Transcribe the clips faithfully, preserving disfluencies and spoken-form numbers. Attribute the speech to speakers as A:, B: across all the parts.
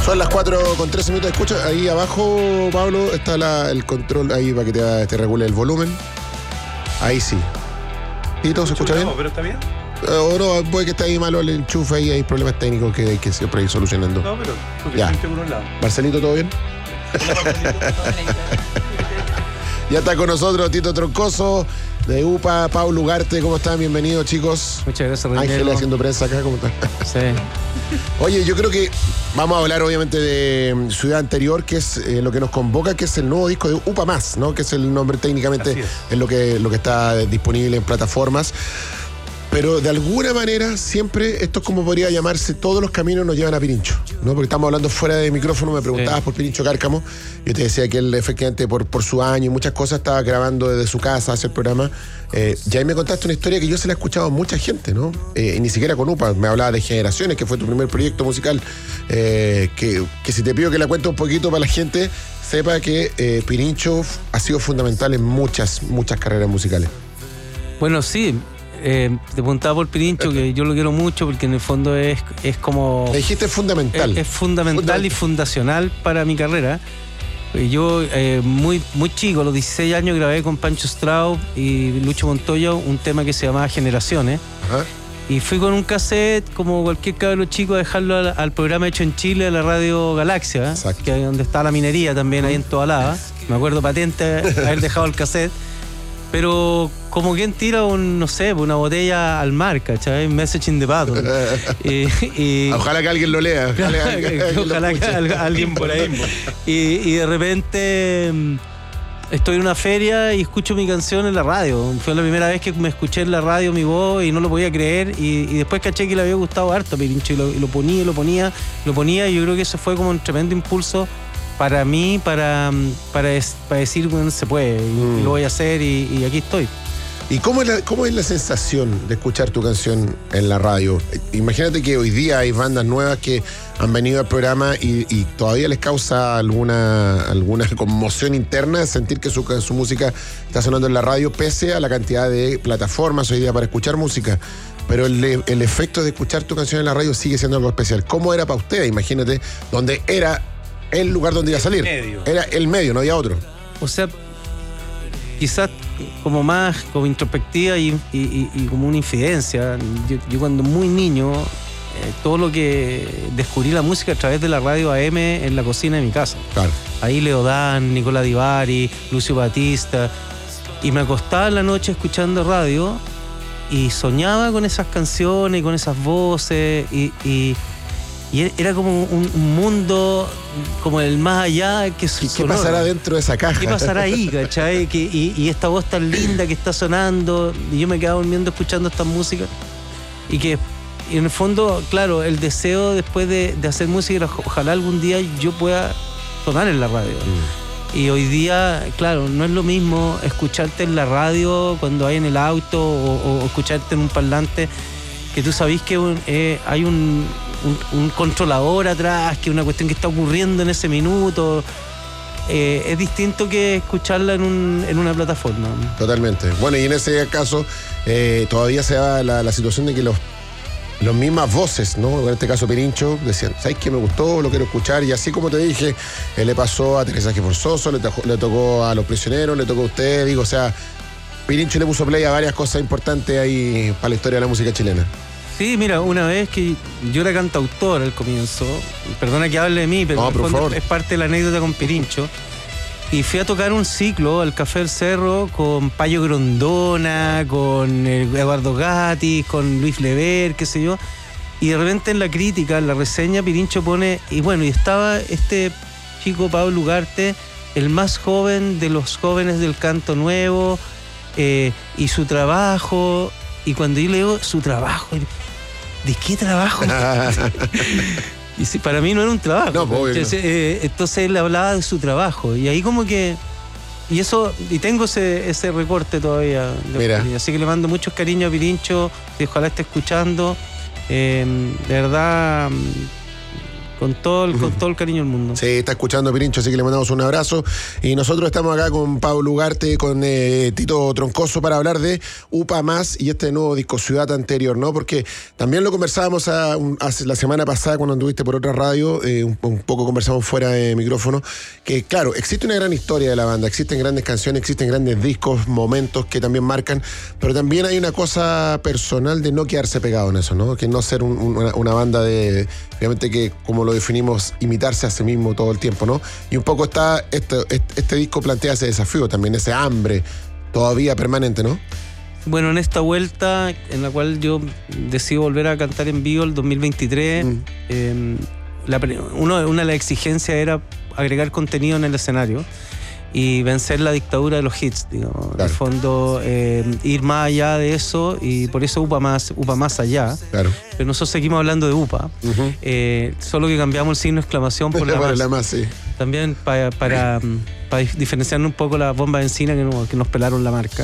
A: Son las cuatro con trece minutos. Escucha, ahí abajo, Pablo, está la, el control ahí para que te, te regule el volumen. Ahí sí. ¿Tito, se escucha bien?
B: No, pero está bien.
A: O no, puede que esté ahí malo el enchufe, ahí hay problemas técnicos que hay que siempre ir solucionando.
B: No, pero
A: ya.
B: Por un lado.
A: Marcelito, ¿todo bien? Ya está con nosotros Tito Troncoso, de U P A, Paulo Ugarte. ¿Cómo están? Bienvenidos, chicos.
C: Muchas gracias, Reinero.
A: Ángel haciendo prensa acá, ¿cómo están?
C: Sí.
A: Oye, yo creo que vamos a hablar obviamente de Ciudad Anterior, que es eh, lo que nos convoca, que es el nuevo disco de U P A Más, ¿no? Que es el nombre técnicamente,
B: es.
A: es lo que, lo que está disponible en plataformas. Pero de alguna manera siempre esto es como podría llamarse, todos los caminos nos llevan a Pirincho, ¿no? Porque estamos hablando fuera de micrófono, me preguntabas sí. por Pirincho Cárcamo, yo te decía que él efectivamente por, por su año y muchas cosas estaba grabando desde su casa, hace el programa. Eh, ya ahí me contaste una historia que yo se la he escuchado a mucha gente, ¿no? Eh, y ni siquiera con U P A, me hablaba de Generaciones, que fue tu primer proyecto musical, eh, que, que si te pido que la cuente un poquito para la gente, sepa que eh, Pirincho ha sido fundamental en muchas, muchas carreras musicales.
C: Bueno, sí. Eh, te preguntaba por Pirincho, que yo lo quiero mucho porque en el fondo es, es como...
A: Me dijiste fundamental.
C: Es, es fundamental Fundament- y fundacional para mi carrera. Yo eh, muy, muy chico, a los dieciséis años, grabé con Pancho Straub y Lucho Montoya un tema que se llamaba Generaciones.
A: Ajá.
C: Y fui con un cassette, como cualquier cabro chico, a dejarlo al, al programa hecho en Chile, a la radio Galaxia,
A: Exacto.
C: que es donde está la minería también, ahí en Tobalaba. Me acuerdo patente haber dejado el cassette. Pero como quien tira un, no sé, una botella al mar, ¿cachai? Message in the bottle. y, y,
A: ojalá que alguien lo lea. Ojalá que, que,
C: ojalá que alguien por ahí. y, y de repente estoy en una feria y escucho mi canción en la radio. Fue la primera vez que me escuché en la radio mi voz y no lo podía creer. Y, y después caché que le había gustado harto a Pirincho y lo, y lo ponía, lo ponía, lo ponía. Y yo creo que eso fue como un tremendo impulso para mí, para, para, para decir, bueno, se puede, y mm. lo voy a hacer y, y aquí estoy.
A: ¿Y cómo es, la, cómo es la sensación de escuchar tu canción en la radio? Imagínate que hoy día hay bandas nuevas que han venido al programa y, y todavía les causa alguna, alguna conmoción interna sentir que su, su música está sonando en la radio, pese a la cantidad de plataformas hoy día para escuchar música. Pero el, el efecto de escuchar tu canción en la radio sigue siendo algo especial. ¿Cómo era para usted? Imagínate, donde era el lugar donde iba a salir.
B: El medio.
A: Era el medio, no había otro.
C: O sea, quizás como más como introspectiva y, y, y, y como una infidencia. Yo, yo cuando muy niño, eh, todo lo que descubrí la música a través de la radio A M en la cocina de mi casa.
A: Claro.
C: Ahí Leodán, Nicolás Divari, Lucio Batista. Y me acostaba en la noche escuchando radio y soñaba con esas canciones y con esas voces y... y Y era como un, un mundo como el más allá que
A: ¿Qué, ¿Qué pasará dentro de esa caja?
C: ¿Qué pasará ahí, cachai? Que, y, y esta voz tan linda que está sonando. Y yo me quedaba durmiendo escuchando esta música. Y que y en el fondo, claro, el deseo después de, de hacer música, ojalá algún día yo pueda sonar en la radio. Mm. Y hoy día, claro, no es lo mismo escucharte en la radio cuando hay en el auto o, o escucharte en un parlante, que tú sabís que eh, hay un... Un, un controlador atrás, que es una cuestión que está ocurriendo en ese minuto. Eh, es distinto que escucharla en, un, en una plataforma.
A: Totalmente. Bueno, y en ese caso eh, todavía se da la, la situación de que los las mismas voces, ¿no? En este caso Pirincho, decían, ¿sabes qué me gustó? Lo quiero escuchar. Y así como te dije, eh, le pasó a Aterrizaje Forzoso, le, le tocó a Los Prisioneros, le tocó a usted. Digo, o sea, Pirincho le puso play a varias cosas importantes ahí para la historia de la música chilena.
C: Sí, mira, una vez que yo era cantautor al comienzo, perdona que hable de mí, pero
A: no,
C: en el fondo
A: favor.
C: es parte de la anécdota con Pirincho, y fui a tocar un ciclo al Café del Cerro con Payo Grondona, con Eduardo Gatti, con Luis Lever, qué sé yo, y de repente en la crítica, en la reseña, Pirincho pone, y bueno, y estaba este chico Pablo Ugarte, el más joven de los jóvenes del canto nuevo, eh, y su trabajo, y cuando yo leo su trabajo, ¿de qué trabajo? Y si, para mí no era un trabajo.
A: No, pues,
C: entonces, eh, entonces él hablaba de su trabajo. Y ahí como que... Y eso, y tengo ese, ese recorte todavía.
A: Mira.
C: Así que le mando muchos cariños a Pirincho. Y ojalá esté escuchando. Eh, de verdad, Con todo, el, con todo el cariño del mundo.
A: Sí, está escuchando Pirincho, así que le mandamos un abrazo. Y nosotros estamos acá con Pablo Ugarte, con eh, Tito Troncoso, para hablar de UPA Más y este nuevo disco Ciudad Anterior, ¿no? Porque también lo conversábamos a, un, hace, la semana pasada cuando anduviste por otra radio, eh, un, un poco conversamos fuera de micrófono, que claro, existe una gran historia de la banda, existen grandes canciones, existen grandes discos, momentos que también marcan, pero también hay una cosa personal de no quedarse pegado en eso, ¿no? Que no ser un, un, una, una banda de, obviamente que como lo definimos, imitarse a sí mismo todo el tiempo, ¿no? Y un poco está, este, este, este disco plantea ese desafío también, ese hambre todavía permanente, ¿no?
C: Bueno, en esta vuelta en la cual yo decido volver a cantar en vivo el dos mil veintitrés, mm. eh, la, uno, una de las exigencias era agregar contenido en el escenario y vencer la dictadura de los hits, digamos. Claro. En el fondo, eh, ir más allá de eso, y por eso UPA Más, UPA Más Allá. Claro. Pero nosotros seguimos hablando de UPA, uh-huh. eh, solo que cambiamos el signo de exclamación por la, más.
A: la más. Sí.
C: También para, para, para diferenciar un poco la bomba de encina que, no, que nos pelaron la marca.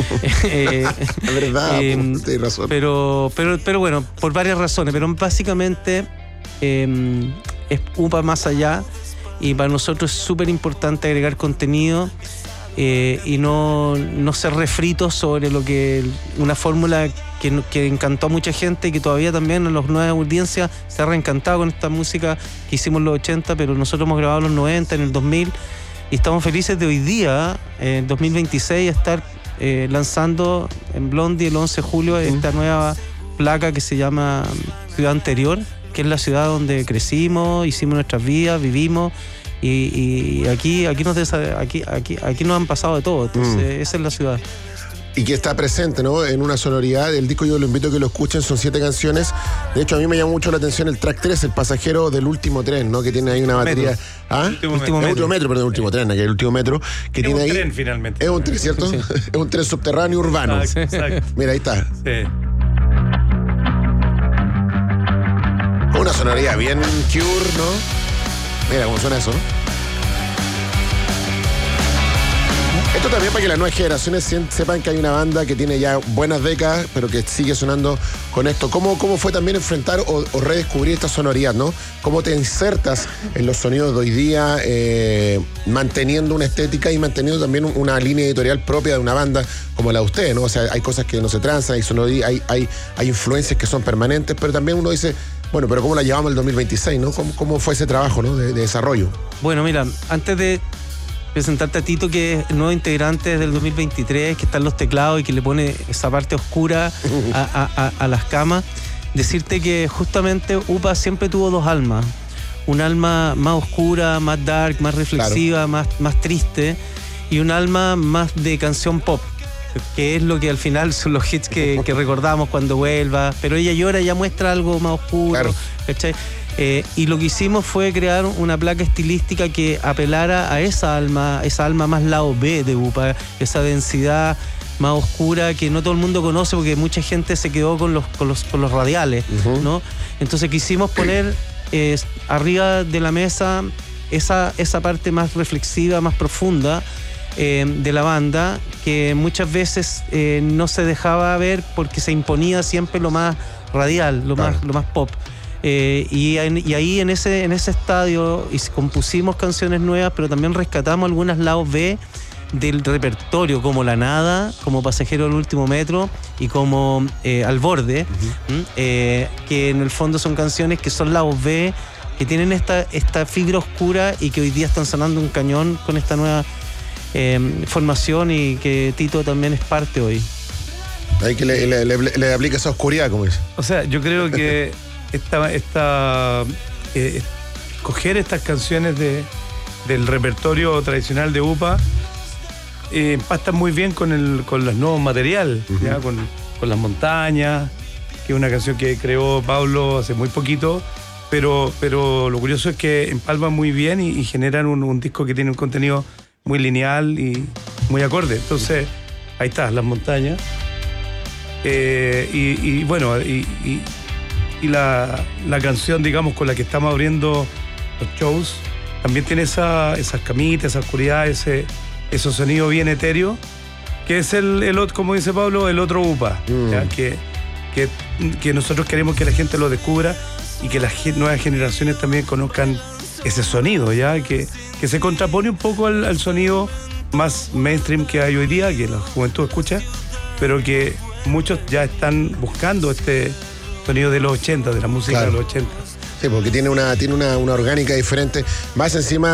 C: eh,
A: es verdad, eh, tienes razón.
C: Pero, pero, pero bueno, por varias razones, pero básicamente eh, es UPA Más Allá. Y para nosotros es súper importante agregar contenido eh, y no, no ser refritos sobre lo que una fórmula que, que encantó a mucha gente y que todavía también a las nuevas audiencias se ha reencantado con esta música que hicimos en los ochenta, pero nosotros hemos grabado en los noventa, en el dos mil, y estamos felices de hoy día, en dos mil veintiséis, estar eh, lanzando en Blondie el once de julio esta nueva placa que se llama Ciudad Anterior, que es la ciudad donde crecimos, hicimos nuestras vidas, vivimos, y, y aquí, aquí, nos desa, aquí, aquí, aquí nos han pasado de todo. Entonces, mm. esa es la ciudad.
A: Y que está presente, ¿no? En una sonoridad. El disco yo lo invito a que lo escuchen, son siete canciones. De hecho, a mí me llamó mucho la atención el track tres, El pasajero del último tren, ¿no? Que tiene ahí una batería.
C: Metro.
A: ¿Ah?
C: Último, último
A: metro.
C: metro.
A: último metro, perdón, último tren, aquí el último metro. Que
B: es
A: tiene
B: un
A: ahí,
B: tren, finalmente.
A: Es un tren, ¿cierto? Sí, sí. Es un tren subterráneo urbano.
B: Exacto, exacto.
A: Mira, ahí está.
B: Sí.
A: Una sonoridad bien Cure, ¿no? Mira cómo suena eso, ¿no? Esto también para que las nuevas generaciones sepan que hay una banda que tiene ya buenas décadas, pero que sigue sonando con esto. ¿Cómo, cómo fue también enfrentar o, o redescubrir esta sonoridad, ¿no? ¿Cómo te insertas en los sonidos de hoy día, eh, manteniendo una estética y manteniendo también una línea editorial propia de una banda como la de ustedes, ¿no? O sea, hay cosas que no se transan, hay, sonoridad, hay, hay, hay influencias que son permanentes, pero también uno dice, bueno, pero ¿cómo la llevamos el dos mil veintiséis, ¿no? ¿Cómo, cómo fue ese trabajo, ¿no? de, de desarrollo?
C: Bueno, mira, antes de presentarte a Tito, que es el nuevo integrante del dos mil veintitrés, que está en los teclados y que le pone esa parte oscura a, a, a, a las camas, decirte que justamente UPA siempre tuvo dos almas. Un alma más oscura, más dark, más reflexiva, claro. más, más triste, y un alma más de canción pop, que es lo que al final son los hits que, que recordamos cuando vuelva. Pero Ella Llora ya muestra algo más oscuro, claro. ¿cachai? Eh, y lo que hicimos fue crear una placa estilística que apelara a esa alma, esa alma más lado B de UPA, esa densidad más oscura que no todo el mundo conoce porque mucha gente se quedó con los, con los, con los radiales, uh-huh. ¿no? Entonces quisimos poner eh, arriba de la mesa esa, esa parte más reflexiva, más profunda eh, de la banda, que muchas veces eh, no se dejaba ver porque se imponía siempre lo más radial, lo, claro. más, lo más pop. Eh, y, y ahí en ese, en ese estadio compusimos canciones nuevas, pero también rescatamos algunas lados B del repertorio, como La Nada, como Pasajero del último metro y como eh, Al borde, uh-huh. eh, que en el fondo son canciones que son lados B, que tienen esta, esta fibra oscura y que hoy día están sonando un cañón con esta nueva eh, formación, y que Tito también es parte hoy.
A: Hay que le, le, le, le aplica esa oscuridad, como dice.
B: O sea, yo creo que Esta, esta, eh, escoger estas canciones de, del repertorio tradicional de UPA eh, empastan muy bien con el con los nuevos materiales, uh-huh. ¿ya? Con, con Las Montañas, que es una canción que creó Pablo hace muy poquito, pero, pero lo curioso es que empalman muy bien y, y generan un, un disco que tiene un contenido muy lineal y muy acorde. Entonces, ahí está, Las Montañas. Eh, y, y bueno, y, y Y la, la canción, digamos, con la que estamos abriendo los shows, también tiene esa, esas camitas, esa oscuridad, ese, ese sonido bien etéreo, que es el, el como dice Pablo, el otro UPA, mm. ¿ya? Que, que, que nosotros queremos que la gente lo descubra y que las ge- nuevas generaciones también conozcan ese sonido, ya que, que se contrapone un poco al, al sonido más mainstream que hay hoy día, que la juventud escucha, pero que muchos ya están buscando este sonido de los ochenta, de la música
A: Claro.
B: de los ochenta.
A: Sí, porque tiene una, tiene una, una orgánica diferente. Más encima